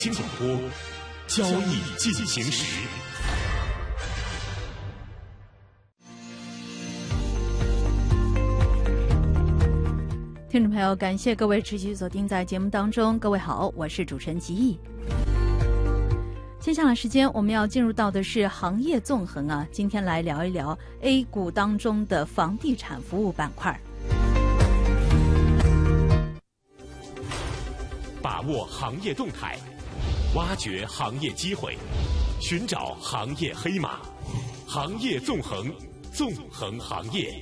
新广播，交易进行时。 听众朋友，感谢各位持续锁定在节目当中。各位好，我是主持人吉毅。接下来时间我们要进入到的是行业纵横啊，今天来聊一聊 A 股当中的房地产服务板块。 把握行业动态，挖掘行业机会，寻找行业黑马，行业纵横，纵横行业。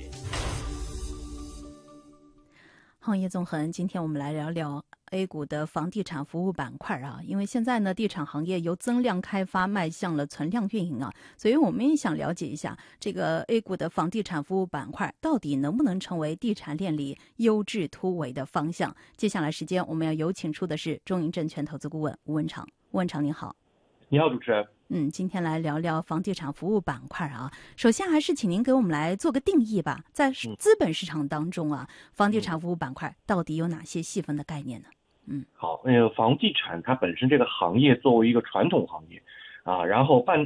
行业纵横，今天我们来聊聊 A 股的房地产服务板块啊，因为现在呢，地产行业由增量开发迈向了存量运营啊，所以我们也想了解一下这个 A 股的房地产服务板块到底能不能成为地产链里优质突围的方向。接下来时间我们要有请出的是中银证券投资顾问吴文长。吴文长您好。 你好，主持人。 今天来聊聊房地产服务板块啊。首先还是请您给我们来做个定义吧，在资本市场当中啊，房地产服务板块到底有哪些细分的概念呢？ 好，房地产它本身这个行业作为一个传统行业啊，然后房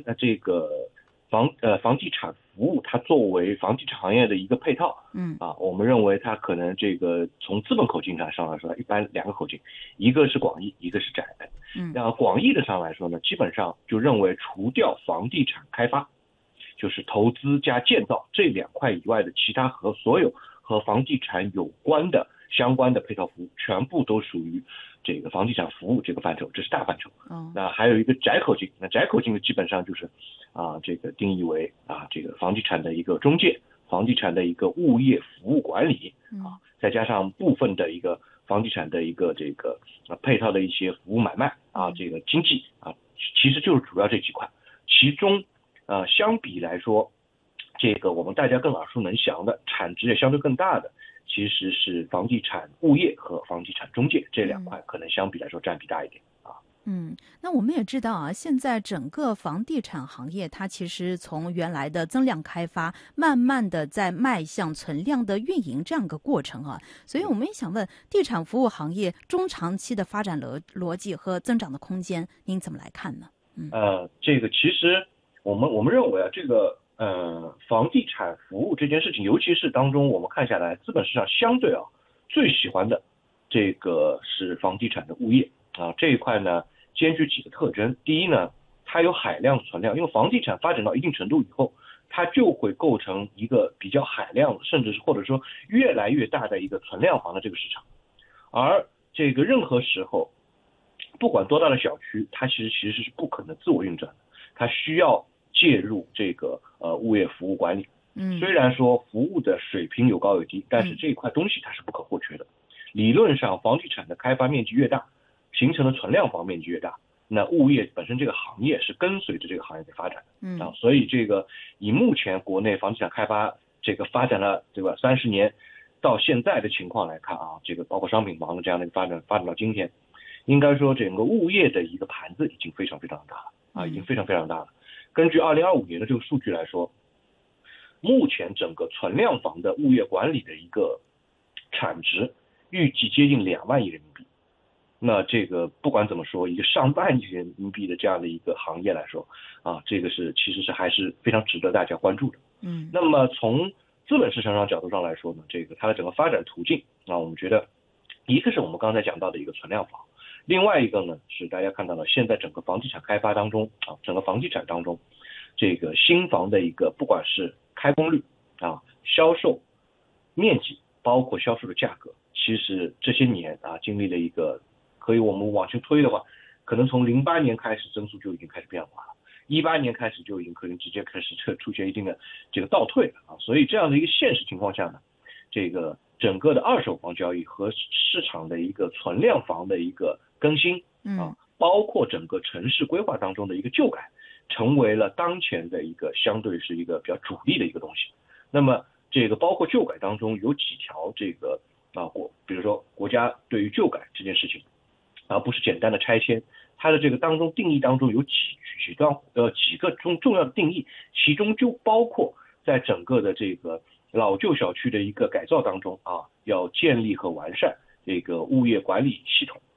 地产服务它作为房地产行业的一个配套，我们认为它可能这个从资本口径上来说，一般两个口径，一个是广义，一个是窄的。那广义的上来说呢，基本上就认为除掉房地产开发，就是投资加建造这两块以外的其他和所有和房地产有关的相关的配套服务，全部都属于这个房地产服务这个范畴，这是大范畴。那还有一个窄口径，那窄口径基本上就是这个定义为这个房地产的一个中介，房地产的一个物业服务管理再加上部分的一个房地产的一个这个配套的一些服务买卖这个经济其实就是主要这几块。其中相比来说，这个我们大家更耳熟能详的，产值也相对更大的，其实是房地产物业和房地产中介这两块，可能相比来说占比大一点。 那我们也知道啊，现在整个房地产行业它其实从原来的增量开发，慢慢的在迈向存量的运营这样一个过程啊，所以我们也想问，地产服务行业中长期的发展逻辑和增长的空间，您怎么来看呢？ 这个其实我们认为这个房地产服务这件事情，尤其是当中我们看下来，资本市场相对最喜欢的这个是房地产的物业这一块呢，兼具几个特征。第一呢，它有海量存量，因为房地产发展到一定程度以后，它就会构成一个比较海量，甚至是或者说越来越大的一个存量房的这个市场。而这个任何时候，不管多大的小区，它其实是不可能自我运转的，它需要介入这个物业服务管理。虽然说服务的水平有高有低，但是这一块东西它是不可或缺的。理论上，房地产的开发面积越大，形成的存量房面积越大，那物业本身这个行业是跟随着这个行业的发展的所以这个以目前国内房地产开发这个发展了对吧30年到现在的情况来看这个包括商品房的这样的发展到今天，应该说整个物业的一个盘子已经非常非常大了已经非常非常大了。根据2025年的这个数据来说，目前整个存量房的物业管理的一个产值预计接近2万亿人民币。那这个不管怎么说，一个上万亿人民币的这样的一个行业来说这个其实是还是非常值得大家关注的。那么从资本市场上角度上来说呢，这个它的整个发展途径我们觉得一个是我们刚才讲到的一个存量房，另外一个呢是大家看到了现在整个房地产开发当中整个房地产当中，这个新房的一个不管是开工率销售面积，包括销售的价格，其实这些年经历了一个，可以我们往前推的话，可能从08年开始增速就已经开始变化了，18年开始就已经可能直接开始出现一定的这个倒退了所以这样的一个现实情况下呢，这个整个的二手房交易和市场的一个存量房的一个更新包括整个城市规划当中的一个旧改，成为了当前的一个相对是一个比较主力的一个东西。那么这个包括旧改当中有几条这个比如说国家对于旧改这件事情不是简单的拆迁，它的这个当中定义当中有几个重要的定义，其中就包括在整个的这个老旧小区的一个改造当中要建立和完善这个物业管理系统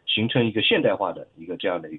形成一个现代化的一个这样的